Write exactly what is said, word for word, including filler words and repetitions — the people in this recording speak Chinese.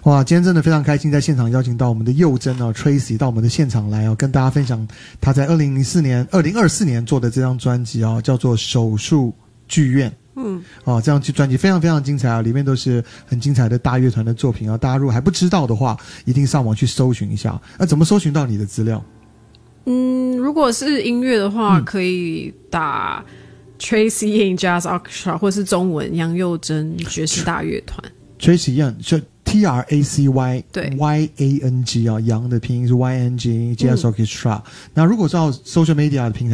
哇，今天真的非常开心，在现场邀请到我们的佑真哦 Tracy 到我们的现场来哦，跟大家分享他在二零零四年、二零二四年做的这张专辑哦，叫做《手术剧院》。嗯，哦，这张专辑非常非常精彩啊，里面都是很精彩的大乐团的作品啊。大家如果还不知道的话，一定上网去搜寻一下。那、啊、怎么搜寻到你的资料？ 嗯，如果是音乐的话，嗯、可以打 Tracy Yang Jazz Orchestra， 或是中文杨佑真爵士大乐团。Tracy Yang 就 T R A C Y 对 Y A N G 啊，杨的拼音是 Y N G Jazz Orchestra、嗯。那如果照 social media 的平台。